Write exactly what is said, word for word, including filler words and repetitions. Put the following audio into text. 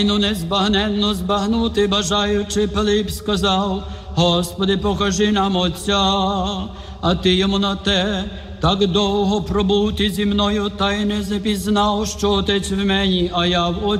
Ну, незбагненно збагнути, бажаючи, Пилип сказав: Господи, покажи нам Отця. А ти йому на те: так довго пробути зі мною, та й не запізнав, що Отець в мені, а я в Отці.